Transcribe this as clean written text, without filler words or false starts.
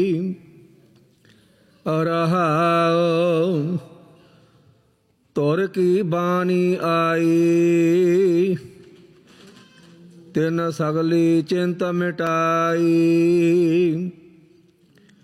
रहाओ तुर की बानी आई, तिन सगली चिंत मिटाई।